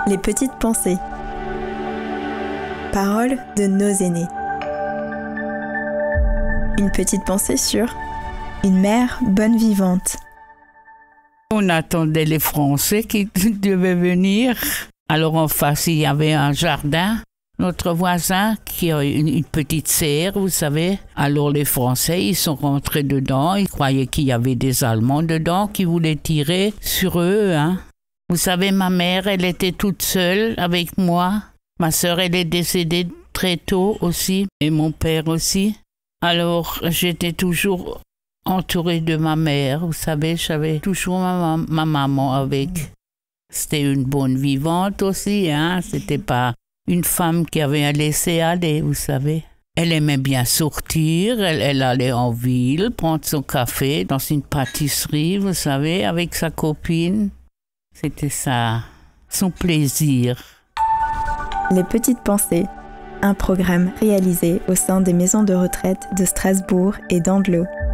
Les petites pensées. Paroles de nos aînés. Une petite pensée sur une mère bonne vivante. On attendait les Français qui devaient venir. Alors en face, il y avait un jardin. Notre voisin qui a une petite serre, vous savez. Alors les Français, ils sont rentrés dedans. Ils croyaient qu'il y avait des Allemands dedans qui voulaient tirer sur eux. Vous savez, ma mère, elle était toute seule avec moi. Ma sœur, elle est décédée très tôt aussi. Et mon père aussi. Alors j'étais toujours entourée de ma mère. Vous savez, j'avais toujours ma maman avec. C'était une bonne vivante aussi. C'était pas une femme qui avait un laisser-aller, vous savez. Elle aimait bien sortir, elle allait en ville, prendre son café dans une pâtisserie, vous savez, avec sa copine. C'était ça, son plaisir. Les petites pensées, un programme réalisé au sein des maisons de retraite de Strasbourg et d'Andlau.